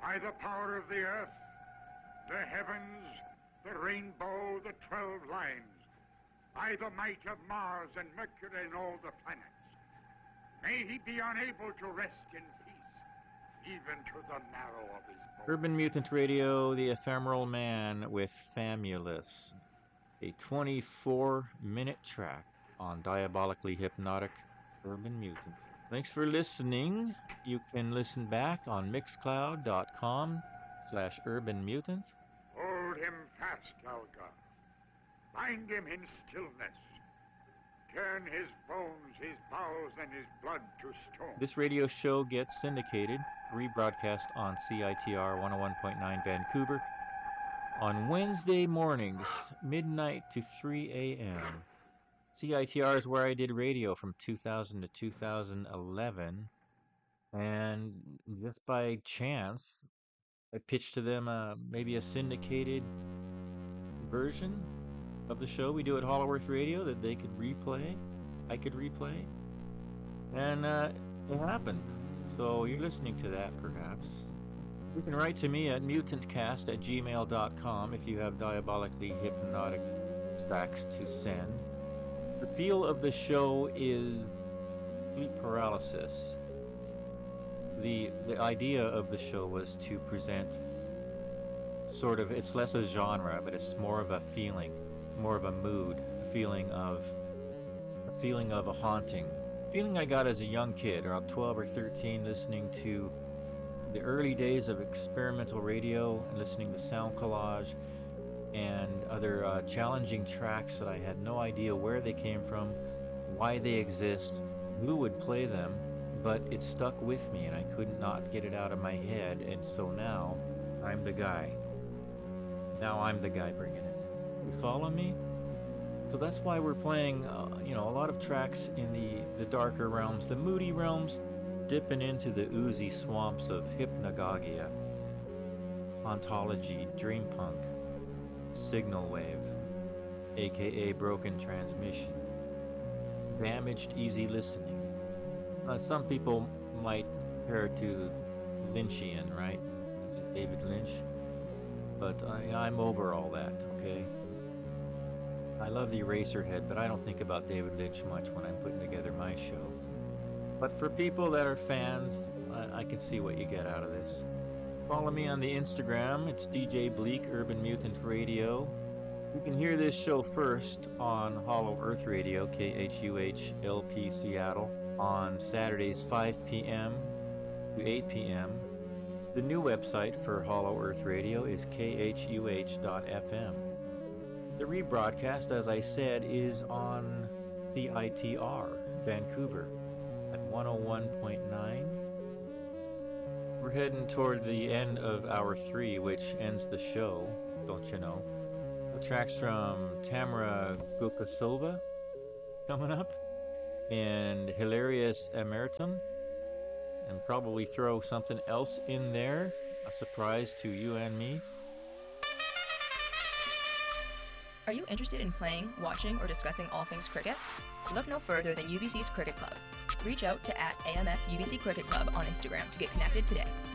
By the power of the earth, the heavens, the rainbow, the 12 lines, by the might of Mars and Mercury and all the planets, may he be unable to rest in peace, even to the marrow of his bones. Urban Mutant Radio, The Ephemeral Man with Famulus, a 24-minute track on Diabolically Hypnotic Urban Mutant. Thanks for listening. You can listen back on mixcloud.com/urbanmutant. Hold him fast, Alga. Bind him in stillness. Turn his bones, his bowels, and his blood to stone. This radio show gets syndicated, rebroadcast on CITR 101.9 Vancouver on Wednesday mornings, midnight to 3 a.m. CITR is where I did radio from 2000 to 2011, and just by chance, I pitched to them maybe a syndicated version of the show we do at Hollow Earth Radio that they could replay, I could replay, and it happened. So you're listening to that, perhaps. You can write to me at mutantcast@gmail.com if you have diabolically hypnotic tracks to send. The feel of the show is sleep paralysis. The idea of the show was to present sort of, it's less a genre, but it's more of a feeling, more of a mood, a feeling of a haunting. Feeling I got as a young kid, around 12 or 13, listening to the early days of experimental radio and listening to Sound Collage and other challenging tracks that I had no idea where they came from, why they exist, who would play them, but it stuck with me and I could not get it out of my head, and so now I'm the guy. Now I'm the guy bringing it. You follow me? So that's why we're playing, a lot of tracks in the darker realms, the moody realms, dipping into the oozy swamps of hypnagogia, ontology, dream punk, signal wave, aka broken transmission, damaged easy listening. Some people might compare it to Lynchian, right? Is it David Lynch? But I'm over all that, okay? I love the Eraserhead, but I don't think about David Lynch much when I'm putting together my show. But for people that are fans, I can see what you get out of this. Follow me on the Instagram. It's DJ Bleak, Urban Mutant Radio. You can hear this show first on Hollow Earth Radio, KHUH-LP Seattle, on Saturdays 5 p.m. to 8 p.m. The new website for Hollow Earth Radio is khuh.fm. The rebroadcast, as I said, is on CITR, Vancouver, at 101.9. We're heading toward the end of hour 3, which ends the show, don't you know. The tracks from Tamara Gukasova coming up, and Hilarious Emeritum, and probably throw something else in there, a surprise to you and me. Are you interested in playing, watching, or discussing all things cricket? Look no further than UBC's Cricket Club. Reach out to @AMS UBC Cricket Club on Instagram to get connected today.